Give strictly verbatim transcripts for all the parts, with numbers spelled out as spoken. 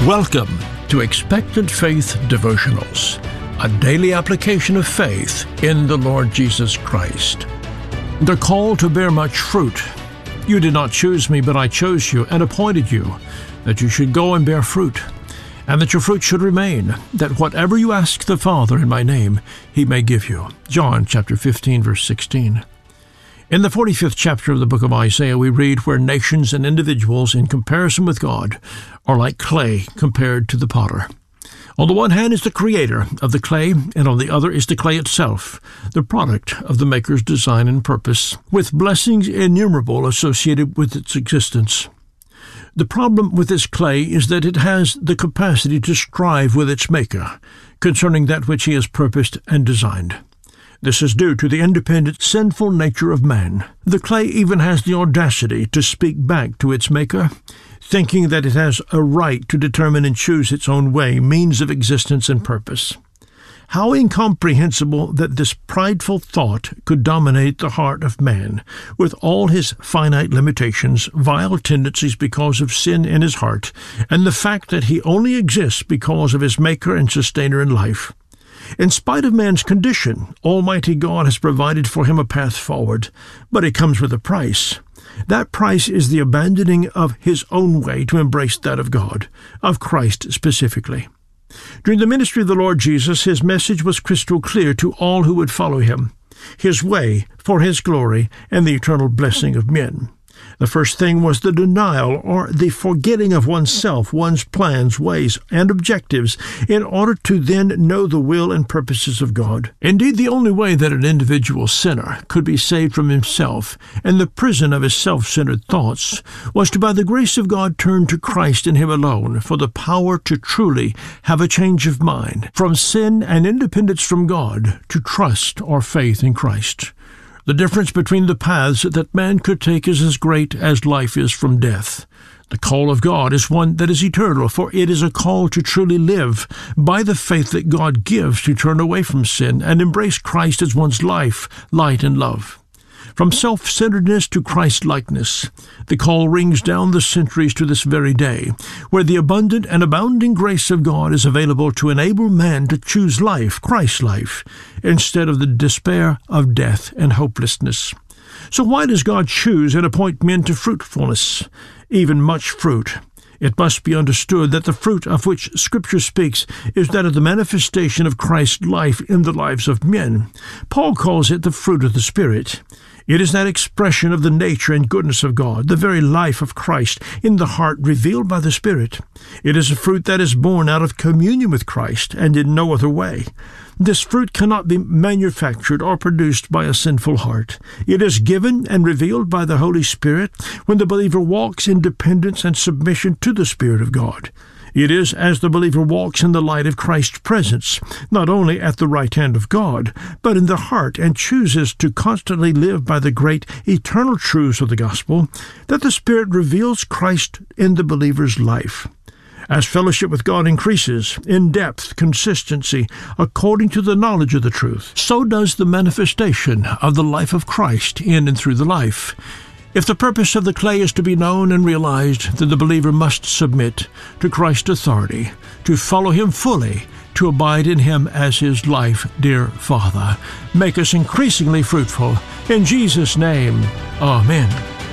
Welcome to Expectant Faith Devotionals, a daily application of faith in the Lord Jesus Christ. The call to bear much fruit. You did not choose me, but I chose you and appointed you, that you should go and bear fruit, and that your fruit should remain, that whatever you ask the Father in my name, he may give you. John chapter fifteen, verse sixteen. In the forty-fifth chapter of the book of Isaiah, we read where nations and individuals in comparison with God are like clay compared to the potter. On the one hand is the creator of the clay, and on the other is the clay itself, the product of the maker's design and purpose, with blessings innumerable associated with its existence. The problem with this clay is that it has the capacity to strive with its maker concerning that which he has purposed and designed. This is due to the independent, sinful nature of man. The clay even has the audacity to speak back to its maker, thinking that it has a right to determine and choose its own way, means of existence and purpose. How incomprehensible that this prideful thought could dominate the heart of man, with all his finite limitations, vile tendencies because of sin in his heart, and the fact that he only exists because of his maker and sustainer in life. In spite of man's condition, Almighty God has provided for him a path forward, but it comes with a price. That price is the abandoning of his own way to embrace that of God, of Christ specifically. During the ministry of the Lord Jesus, his message was crystal clear to all who would follow him, his way for his glory and the eternal blessing of men. The first thing was the denial or the forgetting of oneself, one's plans, ways, and objectives, in order to then know the will and purposes of God. Indeed, the only way that an individual sinner could be saved from himself and the prison of his self-centered thoughts was to, by the grace of God, turn to Christ and him alone for the power to truly have a change of mind, from sin and independence from God to trust or faith in Christ. The difference between the paths that man could take is as great as life is from death. The call of God is one that is eternal, for it is a call to truly live by the faith that God gives to turn away from sin and embrace Christ as one's life, light, and love. From self-centeredness to Christ-likeness, the call rings down the centuries to this very day, where the abundant and abounding grace of God is available to enable man to choose life, Christ's life, instead of the despair of death and hopelessness. So why does God choose and appoint men to fruitfulness, even much fruit? It must be understood that the fruit of which Scripture speaks is that of the manifestation of Christ's life in the lives of men. Paul calls it the fruit of the Spirit. It is that expression of the nature and goodness of God, the very life of Christ in the heart revealed by the Spirit. It is a fruit that is born out of communion with Christ and in no other way. This fruit cannot be manufactured or produced by a sinful heart. It is given and revealed by the Holy Spirit when the believer walks in dependence and submission to the Spirit of God. It is as the believer walks in the light of Christ's presence, not only at the right hand of God, but in the heart, and chooses to constantly live by the great eternal truths of the gospel, that the Spirit reveals Christ in the believer's life. As fellowship with God increases in depth, consistency, according to the knowledge of the truth, so does the manifestation of the life of Christ in and through the life. If the purpose of the clay is to be known and realized, then the believer must submit to Christ's authority, to follow him fully, to abide in him as his life, dear Father. Make us increasingly fruitful. In Jesus' name, amen.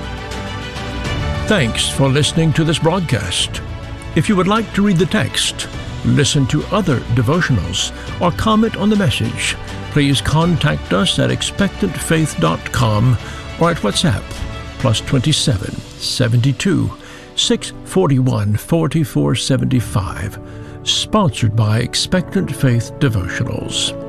Thanks for listening to this broadcast. If you would like to read the text, listen to other devotionals, or comment on the message, please contact us at expectant faith dot com or at WhatsApp, plus twenty-seven, seventy-two, six forty-one, forty-four seventy-five. Sponsored by Expectant Faith Devotionals.